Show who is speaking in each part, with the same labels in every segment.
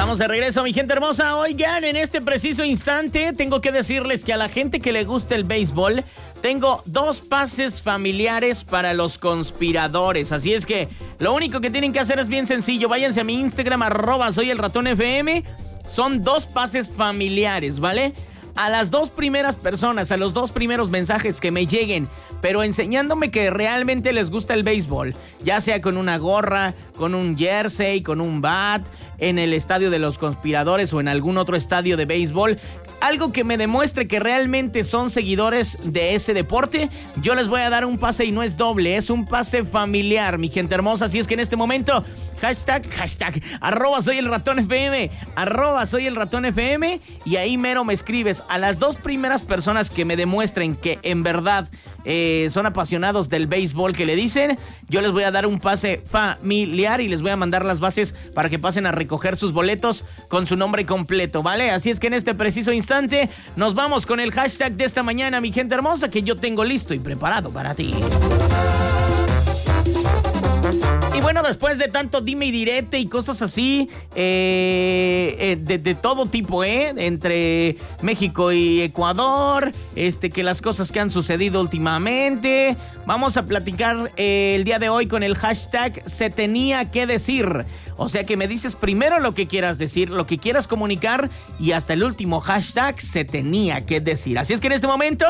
Speaker 1: Estamos de regreso, mi gente hermosa. Oigan, en este preciso instante tengo que decirles que a la gente que le gusta el béisbol, tengo 2 pases familiares para los conspiradores. Así es que lo único que tienen que hacer es bien sencillo. Váyanse a mi Instagram, @soyelratonfm. Son 2 pases familiares, ¿vale? A las 2 primeras personas, a los 2 primeros mensajes que me lleguen, pero enseñándome que realmente les gusta el béisbol, ya sea con una gorra, con un jersey, con un bat, en el estadio de los conspiradores o en algún otro estadio de béisbol, algo que me demuestre que realmente son seguidores de ese deporte, yo les voy a dar un pase y no es doble, es un pase familiar, mi gente hermosa. Así es que en este momento, hashtag, @soyelratonfm, @soyelratonfm, y ahí mero me escribes a las 2 primeras personas que me demuestren que en verdad son apasionados del béisbol que le dicen, yo les voy a dar un pase familiar y les voy a mandar las bases para que pasen a recoger sus boletos con su nombre completo, ¿vale? Así es que en este preciso instante nos vamos con el hashtag de esta mañana, mi gente hermosa, que yo tengo listo y preparado para ti. Y bueno, después de tanto dime y direte y cosas así, de todo tipo, entre México y Ecuador, que las cosas que han sucedido últimamente, vamos a platicar el día de hoy con el hashtag se tenía que decir. O sea que me dices primero lo que quieras decir, lo que quieras comunicar, y hasta el último hashtag se tenía que decir. Así es que en este momento,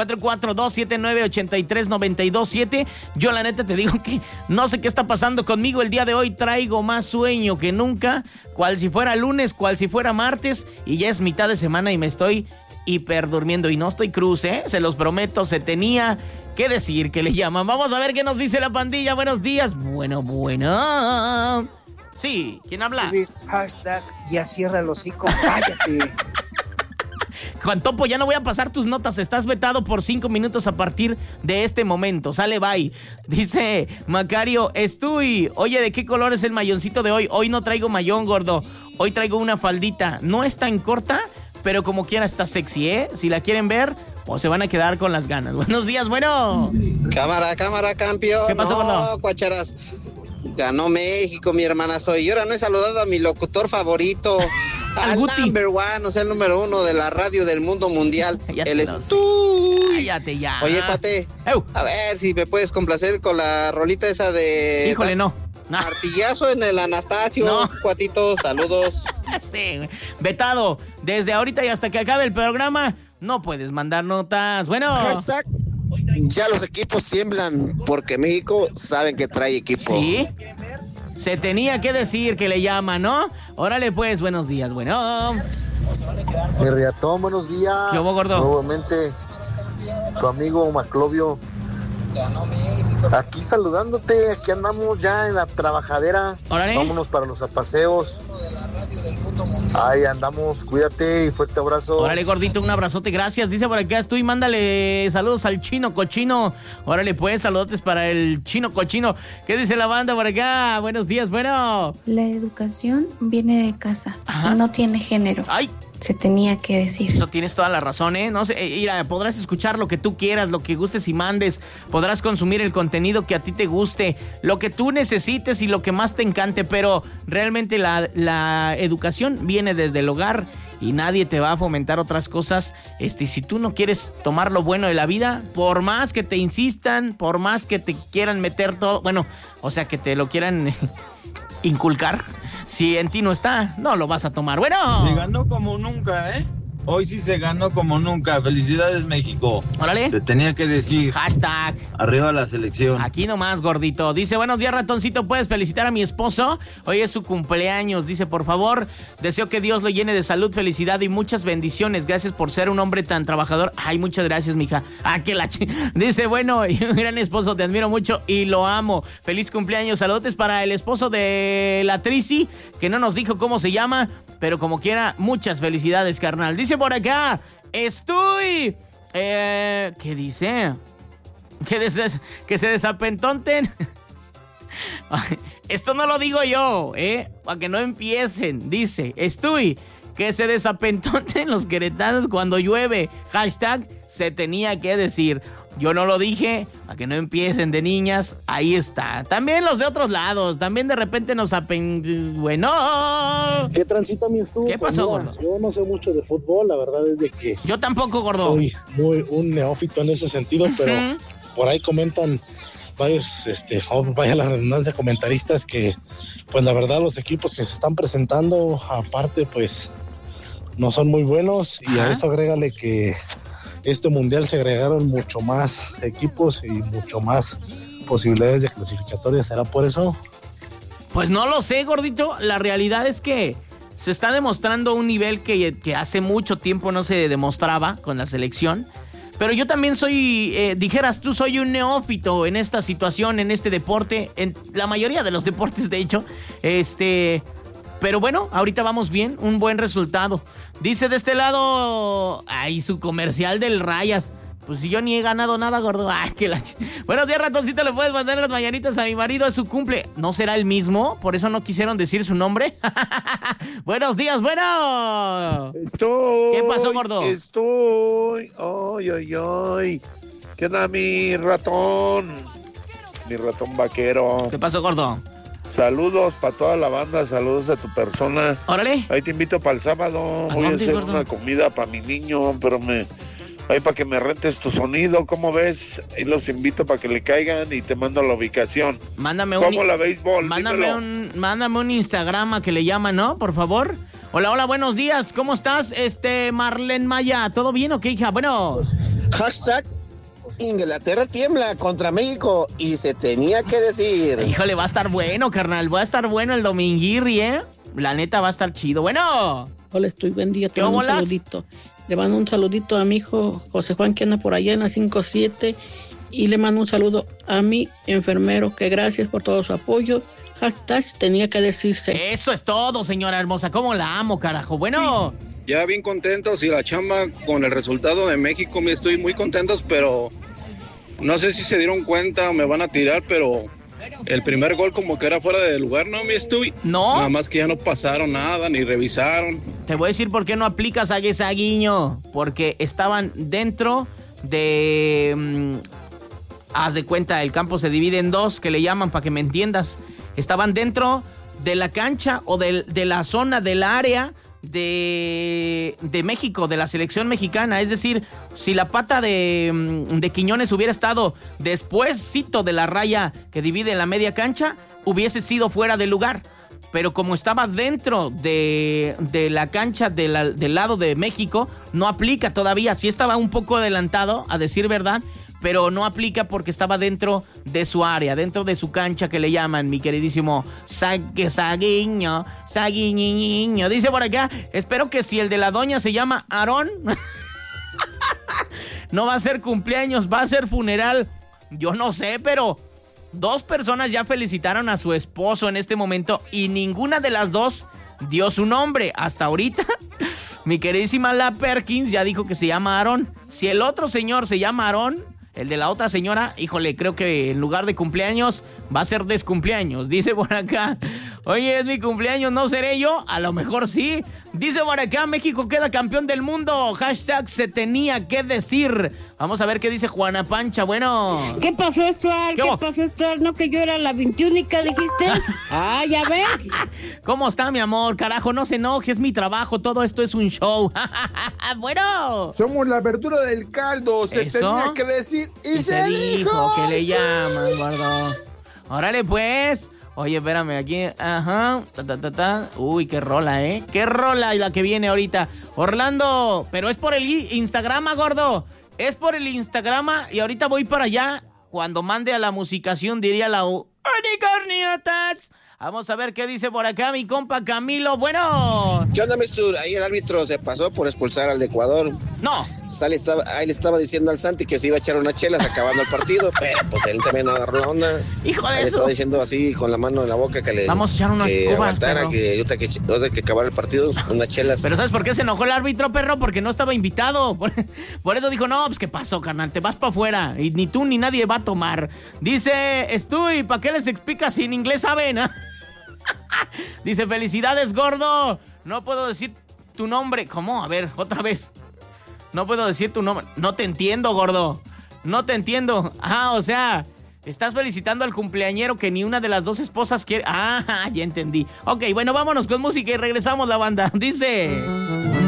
Speaker 1: 442-79-83-927, yo la neta te digo que no sé qué está pasando conmigo el día de hoy. Traigo más sueño que nunca, cual si fuera lunes, cual si fuera martes, y ya es mitad de semana y me estoy hiper durmiendo. Y no estoy cruz, se los prometo, se tenía que decir que le llaman. Vamos a ver qué nos dice la pandilla. Buenos días. Bueno. Sí, ¿quién habla?
Speaker 2: Hashtag ya cierra el hocico, cállate.
Speaker 1: Juan Topo, ya no voy a pasar tus notas. Estás vetado por 5 minutos a partir de este momento. Sale, bye. Dice Macario, estoy. Oye, ¿de qué color es el mayoncito de hoy? Hoy no traigo mayón, gordo. Hoy traigo una faldita. No es tan corta, pero como quiera está sexy, Si la quieren ver, o se van a quedar con las ganas. Buenos días, bueno.
Speaker 3: Cámara, campeón.
Speaker 1: ¿Qué pasó, gordo?
Speaker 3: No, cuacharas. Ganó México, mi hermana soy. Y ahora no he saludado a mi locutor favorito. Al number one, o sea, el número 1 de la radio del mundo mundial. Él es tú.
Speaker 1: Cállate ya.
Speaker 3: Oye, cuate, a ver si me puedes complacer con la rolita esa de...
Speaker 1: Híjole, no.
Speaker 3: Martillazo en el Anastasio. No. Cuatito, saludos.
Speaker 1: Sí, vetado. Desde ahorita y hasta que acabe el programa, no puedes mandar notas. Bueno.
Speaker 3: Hashtag, ya los equipos tiemblan porque México saben que trae equipo.
Speaker 1: Sí. Se tenía que decir que le llama, ¿no? Órale pues, buenos días, bueno.
Speaker 4: Mi Riatón, buenos días.
Speaker 1: ¿Qué hubo, gordo?
Speaker 4: Nuevamente, tu amigo Maclovio. Aquí saludándote, aquí andamos ya en la trabajadera.
Speaker 1: Órale.
Speaker 4: Vámonos para los apaseos. Ahí andamos, cuídate y fuerte abrazo.
Speaker 1: Órale, gordito, un abrazote, gracias. Dice por acá, tú y mándale saludos al Chino Cochino. Órale, pues, saludotes para el Chino Cochino. ¿Qué dice la banda por acá? Buenos días, bueno.
Speaker 5: La educación viene de casa. Ajá. Y no tiene género.
Speaker 1: ¡Ay!
Speaker 5: Se tenía que decir.
Speaker 1: Eso tienes toda la razón, No sé, mira, podrás escuchar lo que tú quieras, lo que gustes y mandes. Podrás consumir el contenido que a ti te guste, lo que tú necesites y lo que más te encante, pero realmente la educación viene desde el hogar y nadie te va a fomentar otras cosas. Si tú no quieres tomar lo bueno de la vida, por más que te insistan, por más que te quieran meter todo, bueno, o sea, que te lo quieran inculcar, si en ti no está, no lo vas a tomar. Bueno.
Speaker 6: Se ganó como nunca, Hoy sí se ganó como nunca. Felicidades, México.
Speaker 1: Órale.
Speaker 6: Se tenía que decir.
Speaker 1: Hashtag.
Speaker 6: Arriba la selección.
Speaker 1: Aquí nomás, gordito. Dice, buenos días, ratoncito. ¿Puedes felicitar a mi esposo? Hoy es su cumpleaños. Dice, por favor, deseo que Dios lo llene de salud, felicidad y muchas bendiciones. Gracias por ser un hombre tan trabajador. Ay, muchas gracias, mija. Dice, bueno, un gran esposo, te admiro mucho y lo amo. Feliz cumpleaños. Saludos para el esposo de la Trisi, que no nos dijo cómo se llama, pero como quiera, muchas felicidades, carnal. Dice por acá, estoy... ¿qué dice? Que se desapentonten. Esto no lo digo yo, para que no empiecen. Dice, estoy... Que se desapentonten los queretanos cuando llueve. Hashtag se tenía que decir. Yo no lo dije, para que no empiecen de niñas, ahí está. También los de otros lados, también de repente nos bueno.
Speaker 7: ¿Qué transita mi estuvo?
Speaker 1: ¿Qué pasó, gordo?
Speaker 7: Yo no sé mucho de fútbol, la verdad es de que...
Speaker 1: Yo tampoco, gordo.
Speaker 7: Soy un neófito en ese sentido, pero por ahí comentan varios, vaya la redundancia, comentaristas que, pues la verdad los equipos que se están presentando, aparte, pues, no son muy buenos. Y a eso agrégale que este mundial se agregaron mucho más equipos y mucho más posibilidades de clasificatoria. ¿Será por eso?
Speaker 1: Pues no lo sé, gordito. La realidad es que se está demostrando un nivel que hace mucho tiempo no se demostraba con la selección. Pero yo también soy, dijeras tú, soy un neófito en esta situación, en este deporte, en la mayoría de los deportes, de hecho. Pero bueno, ahorita vamos bien, un buen resultado. Dice de este lado, ay, su comercial del Rayas. Pues si yo ni he ganado nada, gordo. Ay, que la... Buenos días, ratoncito, le puedes mandar las mañanitas a mi marido, es su cumple. ¿No será el mismo? ¿Por eso no quisieron decir su nombre? Buenos días, bueno. ¿Qué pasó, gordo?
Speaker 8: Ay. ¿Qué onda, mi ratón? Mi ratón vaquero.
Speaker 1: ¿Qué pasó, gordo?
Speaker 8: Saludos para toda la banda, saludos a tu persona.
Speaker 1: Órale.
Speaker 8: Ahí te invito para el sábado. Voy a hacer gordo? Una comida para mi niño, pero ahí para que me rentes tu sonido, ¿cómo ves? Ahí los invito para que le caigan y te mando la ubicación.
Speaker 1: Mándame
Speaker 8: ¿Cómo la béisbol?
Speaker 1: Mándame un Instagram que le llaman, ¿no? Por favor. Hola, buenos días. ¿Cómo estás, Marlene Maya? ¿Todo bien o qué, hija? Bueno.
Speaker 3: Hashtag Inglaterra tiembla contra México y se tenía que decir.
Speaker 1: Híjole, va a estar bueno, carnal. Va a estar bueno el dominguirri, ¿eh? La neta va a estar chido. Bueno.
Speaker 9: Hola, buen día. Te mando un saludito. Le mando un saludito a mi hijo José Juan, que anda por allá en la 57. Y le mando un saludo a mi enfermero, que gracias por todo su apoyo. Hashtag tenía que decirse.
Speaker 1: Eso es todo, señora hermosa. ¿Cómo la amo, carajo? Bueno.
Speaker 10: Ya bien contentos y la chamba con el resultado de México. Me estoy muy contentos, pero no sé si se dieron cuenta o me van a tirar, pero el primer gol como que era fuera de lugar, ¿no, mi Estuy?
Speaker 1: No.
Speaker 10: Nada más que ya no pasaron nada, ni revisaron.
Speaker 1: Te voy a decir por qué no aplicas a Guesaguiño. Porque estaban dentro de... haz de cuenta, el campo se divide en dos, que le llaman, para que me entiendas. Estaban dentro de la cancha o de la zona, del área de México, de la selección mexicana. Es decir, si la pata de Quiñones hubiera estado despuéscito de la raya que divide la media cancha, hubiese sido fuera de lugar. Pero como estaba dentro de la cancha del lado de México, no aplica todavía. Sí estaba un poco adelantado, a decir verdad, pero no aplica porque estaba dentro de su área, dentro de su cancha, que le llaman, mi queridísimo Saguiño. Dice por acá, espero que si el de la doña se llama Aarón, no va a ser cumpleaños, va a ser funeral. Yo no sé, pero 2 personas ya felicitaron a su esposo en este momento y ninguna de las 2 dio su nombre. Hasta ahorita, mi queridísima La Perkins ya dijo que se llama Aarón. Si el otro señor se llama Aarón, el de la otra señora, híjole, creo que en lugar de cumpleaños va a ser descumpleaños. Dice por acá, oye, es mi cumpleaños, ¿no seré yo? A lo mejor sí. Dice por acá, México queda campeón del mundo. Hashtag se tenía que decir. Vamos a ver qué dice Juana Pancha. Bueno.
Speaker 11: ¿Qué pasó, Stuart? ¿Qué pasó, Stuart? ¿No que yo era la 21ª, dijiste? Ah, ¿ya ves?
Speaker 1: ¿Cómo está, mi amor? Carajo, no se enoje, es mi trabajo. Todo esto es un show. Bueno.
Speaker 12: Somos la apertura del caldo. Se tenía que decir y se dijo.
Speaker 1: Que le llaman, gordo. Órale, pues. Oye, espérame, aquí, ajá, Uy, qué rola, qué rola la que viene ahorita. Orlando, pero es por el Instagrama, gordo. Es por el Instagrama y ahorita voy para allá. Cuando mande a la musicación diría la Unicorniotas. Vamos a ver qué dice por acá mi compa Camilo. Bueno.
Speaker 3: ¿Qué onda, Mistur? Ahí el árbitro se pasó por expulsar al de Ecuador.
Speaker 1: No.
Speaker 3: Ahí le estaba diciendo al Santi que se iba a echar unas chelas acabando el partido, pero pues él también no agarró la onda.
Speaker 1: Hijo de eso.
Speaker 3: Le estaba diciendo así con la mano en la boca que le...
Speaker 1: Vamos a echar unas cubas,
Speaker 3: perro. Que acabara el partido, unas chelas.
Speaker 1: Pero ¿sabes por qué se enojó el árbitro, perro? Porque no estaba invitado. Por eso dijo, no, pues ¿qué pasó, carnal? Te vas para afuera y ni tú ni nadie va a tomar. Dice, Estuy, ¿para qué les explicas si en inglés saben? Dice, felicidades, gordo. No puedo decir tu nombre. ¿Cómo? A ver, otra vez. No puedo decir tu nombre. No te entiendo, gordo. No te entiendo. O sea, estás felicitando al cumpleañero que ni una de las dos esposas quiere. Ya entendí. Ok, bueno, vámonos con música y regresamos la banda. Dice...